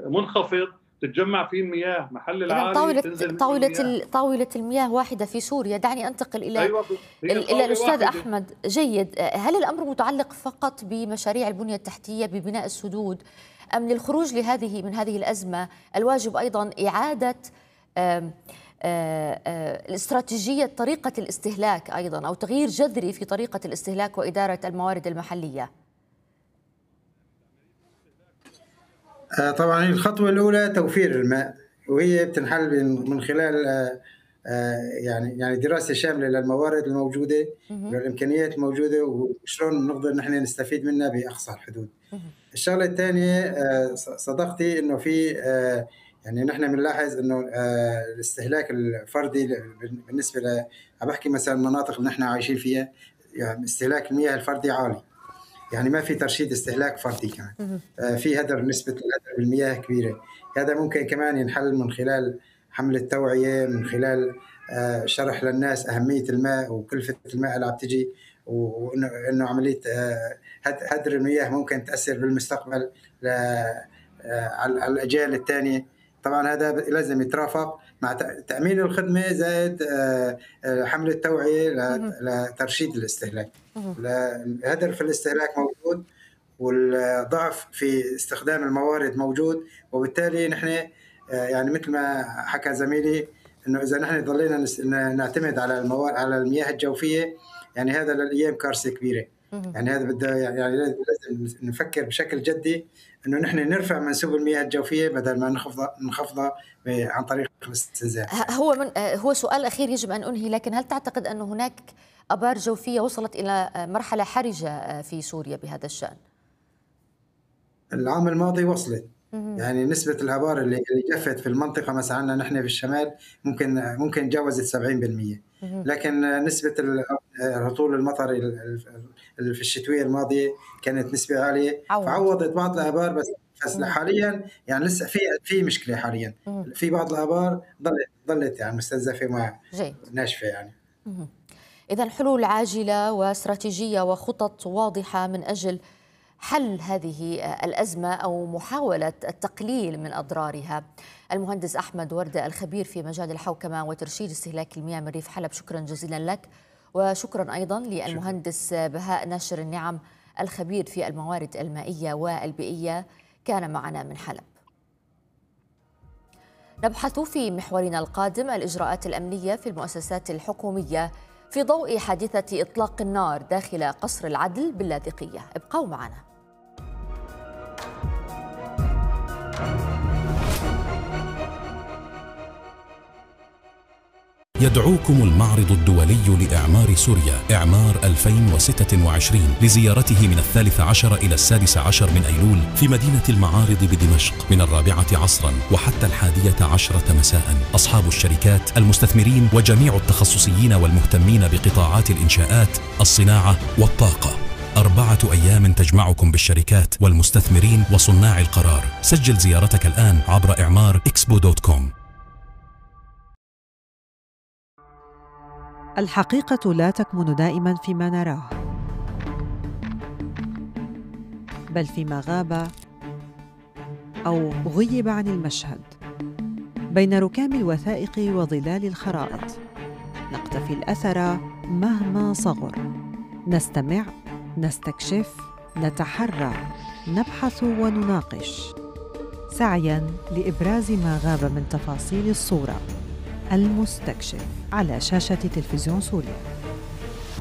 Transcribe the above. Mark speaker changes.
Speaker 1: منخفض تتجمع فيه المياه، محل
Speaker 2: إذا
Speaker 1: العالي تنزل منه المياه.
Speaker 2: طاولة المياه واحدة في سوريا. دعني أنتقل
Speaker 1: أيوة، هي
Speaker 2: إلى
Speaker 1: طاولة
Speaker 2: الأستاذ
Speaker 1: واحدة.
Speaker 2: أحمد. جيد. هل الأمر متعلق فقط بمشاريع البنية التحتية ببناء السدود، أم للخروج من هذه الأزمة الواجب أيضا إعادة الاستراتيجية، طريقة الاستهلاك أيضا، أو تغيير جذري في طريقة الاستهلاك وإدارة الموارد المحلية؟
Speaker 3: طبعا الخطوة الأولى توفير الماء، وهي بتنحل من خلال يعني دراسة شاملة للموارد الموجودة والإمكانيات الموجودة، وشلون نقدر نحن نستفيد منها بأقصى الحدود. الشغلة الثانية، صدقتي إنه في يعني نحن بنلاحظ إنه الاستهلاك الفردي بالنسبة عم بحكي مثلا المناطق اللي نحن عايشين فيها، يعني استهلاك المياه الفردي عالي، يعني ما في ترشيد استهلاك فردي كمان، في هدر، نسبة الهدر بالمياه كبيرة. هذا ممكن كمان ينحل من خلال حملة توعية، من خلال شرح للناس أهمية الماء وكلفة الماء اللي عم تجي، وإنه عملية هدر المياه ممكن تأثر بالمستقبل على الأجيال الثانية. طبعا هذا لازم يترافق مع تأمين الخدمة زائد حملة توعية لترشيد الاستهلاك. الهدر في الاستهلاك موجود، والضعف في استخدام الموارد موجود، وبالتالي نحن يعني مثل ما حكى زميلي انه اذا نحن ضلينا نعتمد على المياه الجوفيه، يعني هذا للايام كارثه كبيره. يعني هذا بده يعني لازم نفكر بشكل جدي انه نحن نرفع منسوب المياه الجوفيه بدل ما نخفضها عن طريق الاستنزاف.
Speaker 2: هو سؤال اخير يجب ان انهي، لكن هل تعتقد ان هناك ابار جوفيه وصلت الى مرحله حرجه في سوريا بهذا الشان؟
Speaker 3: العام الماضي وصلت، يعني نسبة الآبار اللي جفت في المنطقة مثلا عندنا نحن في الشمال ممكن تجاوزت 70%، لكن نسبة هطول المطر اللي في الشتوية الماضية كانت نسبة عالية، فعوضت بعض الآبار. بس حاليا يعني لسه في مشكلة حاليا، في بعض الآبار ضلت يعني مستنزفة مع ناشفة يعني.
Speaker 2: إذن حلول عاجلة واستراتيجية وخطط واضحة من أجل حل هذه الأزمة أو محاولة التقليل من أضرارها. المهندس أحمد وردة، الخبير في مجال الحوكمة وترشيد استهلاك المياه من ريف حلب، شكرا جزيلا لك. وشكرا أيضا للمهندس بهاء ناشر النعم، الخبير في الموارد المائية والبيئية، كان معنا من حلب. نبحث في محورنا القادم الإجراءات الأمنية في المؤسسات الحكومية في ضوء حادثة إطلاق النار داخل قصر العدل باللاذقية. ابقوا معنا.
Speaker 4: يدعوكم المعرض الدولي لإعمار سوريا إعمار 2026 لزيارته من 13 إلى 16 من أيلول في مدينة المعارض بدمشق من 4 عصرا وحتى 11 مساء. أصحاب الشركات، المستثمرين وجميع التخصصيين والمهتمين بقطاعات الإنشاءات، الصناعة والطاقة. 4 أيام تجمعكم بالشركات والمستثمرين وصناع القرار. سجل زيارتك الآن عبر إعمار-expo.com.
Speaker 5: الحقيقة لا تكمن دائما فيما نراه، بل فيما غاب أو غيب عن المشهد. بين ركام الوثائق وظلال الخرائط نقتفي الأثر مهما صغر، نستمع، نستكشف، نتحرى، نبحث ونناقش، سعياً لإبراز ما غاب من تفاصيل الصورة. المستكشف على شاشة تلفزيون سوريا.